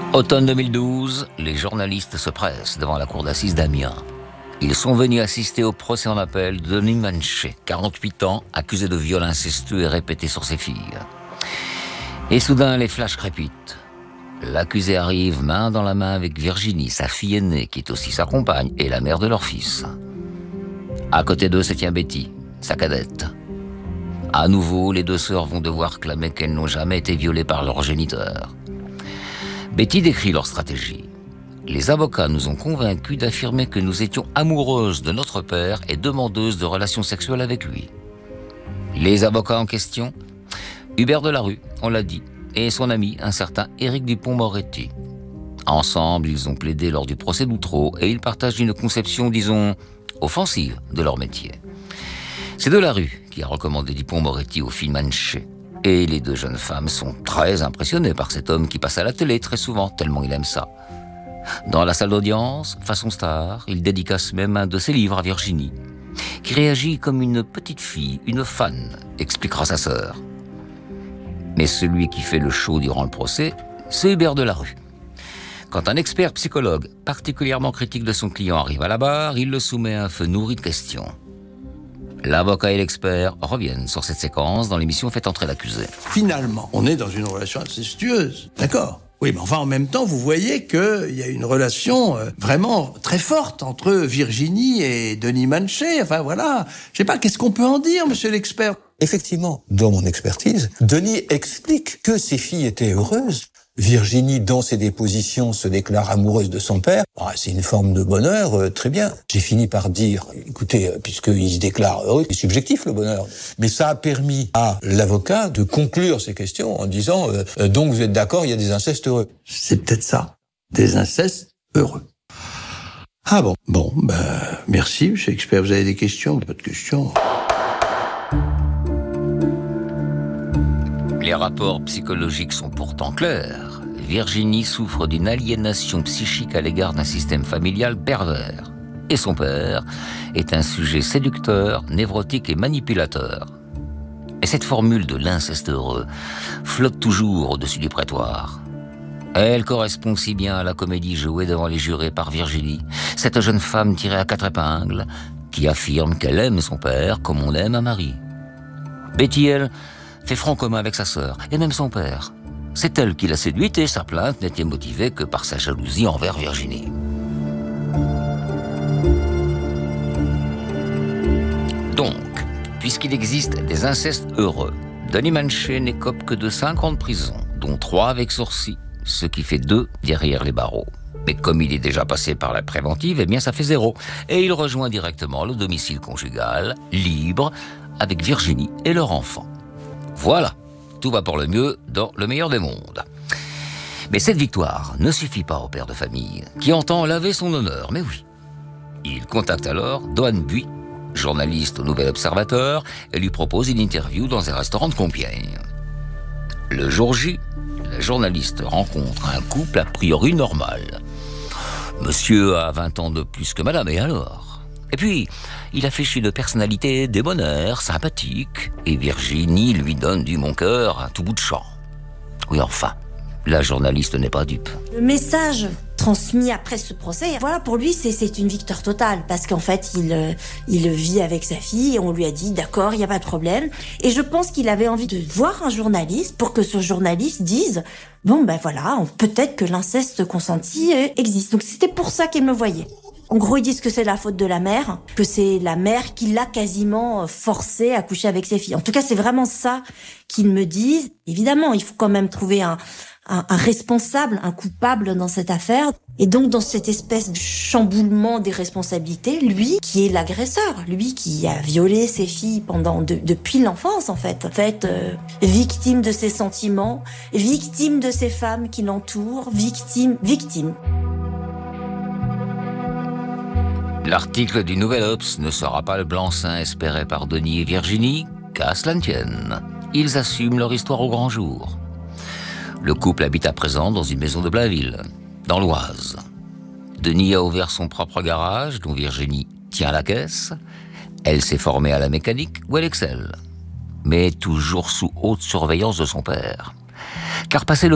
Automne 2012, les journalistes se pressent devant la cour d'assises d'Amiens. Ils sont venus assister au procès en appel de Denis Manché, 48 ans, accusé de viol incestueux et répété sur ses filles. Et soudain, les flashs crépitent. L'accusé arrive main dans la main avec Virginie, sa fille aînée, qui est aussi sa compagne et la mère de leur fils. À côté d'eux se tient Betty, sa cadette. À nouveau, les deux sœurs vont devoir clamer qu'elles n'ont jamais été violées par leur géniteur. Betty décrit leur stratégie. Les avocats nous ont convaincus d'affirmer que nous étions amoureuses de notre père et demandeuses de relations sexuelles avec lui. Les avocats en question, Hubert Delarue, on l'a dit, et son ami, un certain Éric Dupond-Moretti. Ensemble, ils ont plaidé lors du procès d'Outreau et ils partagent une conception, disons, offensive de leur métier. C'est Delarue qui a recommandé Dupond-Moretti aux filles Manché. Et les deux jeunes femmes sont très impressionnées par cet homme qui passe à la télé très souvent, tellement il aime ça. Dans la salle d'audience, façon star, il dédicace même un de ses livres à Virginie, qui réagit comme une petite fille, une fan, expliquera sa sœur. Mais celui qui fait le show durant le procès, c'est Hubert Delarue. Quand un expert psychologue particulièrement critique de son client arrive à la barre, il le soumet à un feu nourri de questions. L'avocat et l'expert reviennent sur cette séquence dans l'émission Faites entrer l'accusé. Finalement, on est dans une relation incestueuse, d'accord ? Oui, mais enfin, en même temps, vous voyez qu'il y a une relation vraiment très forte entre Virginie et Denis Manché. Enfin, voilà. Je sais pas, qu'est-ce qu'on peut en dire, monsieur l'expert ? Effectivement, dans mon expertise, Denis explique que ses filles étaient heureuses. Virginie, dans ses dépositions, se déclare amoureuse de son père. C'est une forme de bonheur, très bien. J'ai fini par dire, écoutez, puisqu'il se déclare heureux, c'est subjectif le bonheur. Mais ça a permis à l'avocat de conclure ces questions en disant, donc vous êtes d'accord, il y a des incestes heureux. C'est peut-être ça, des incestes heureux. Ah bon, merci, monsieur l'expert. Vous avez des questions ? Pas de questions. Les rapports psychologiques sont pourtant clairs. Virginie souffre d'une aliénation psychique à l'égard d'un système familial pervers. Et son père est un sujet séducteur, névrotique et manipulateur. Et cette formule de l'inceste heureux flotte toujours au-dessus du prétoire. Elle correspond si bien à la comédie jouée devant les jurés par Virginie, cette jeune femme tirée à 4 épingles, qui affirme qu'elle aime son père comme on aime un mari. Betty, elle, fait front commun avec sa sœur, et même son père. C'est elle qui l'a séduite et sa plainte n'était motivée que par sa jalousie envers Virginie. Donc, puisqu'il existe des incestes heureux, Denis Manché n'écope que de 5 ans de prison, dont 3 avec sursis, ce qui fait 2 derrière les barreaux. Mais comme il est déjà passé par la préventive, eh bien ça fait 0. Et il rejoint directement le domicile conjugal, libre, avec Virginie et leur enfant. Voilà, tout va pour le mieux dans le meilleur des mondes. Mais cette victoire ne suffit pas au père de famille, qui entend laver son honneur, mais oui. Il contacte alors Doane Buis, journaliste au Nouvel Observateur, et lui propose une interview dans un restaurant de Compiègne. Le jour J, la journaliste rencontre un couple a priori normal. Monsieur a 20 ans de plus que madame, et alors ? Et puis, il affiche une personnalité débonnaire, sympathique, et Virginie lui donne du mon cœur à tout bout de champ. Oui, enfin, la journaliste n'est pas dupe. Le message transmis après ce procès, voilà, pour lui, c'est une victoire totale, parce qu'en fait, il vit avec sa fille, et on lui a dit, d'accord, il n'y a pas de problème. Et je pense qu'il avait envie de voir un journaliste, pour que ce journaliste dise, bon, voilà, peut-être que l'inceste consenti existe. Donc c'était pour ça qu'il me voyait. En gros, ils disent que c'est la faute de la mère, que c'est la mère qui l'a quasiment forcé à coucher avec ses filles. En tout cas, c'est vraiment ça qu'ils me disent. Évidemment, il faut quand même trouver un responsable, un coupable dans cette affaire. Et donc, dans cette espèce de chamboulement des responsabilités, lui, qui est l'agresseur, lui qui a violé ses filles depuis l'enfance, en fait. Victime de ses sentiments, victime de ses femmes qui l'entourent, victime. L'article du Nouvel Obs ne sera pas le blanc-seing espéré par Denis et Virginie, qu'à cela ne tienne. Ils assument leur histoire au grand jour. Le couple habite à présent dans une maison de Blainville, dans l'Oise. Denis a ouvert son propre garage, dont Virginie tient la caisse. Elle s'est formée à la mécanique, où elle excelle. Mais toujours sous haute surveillance de son père. Car passer le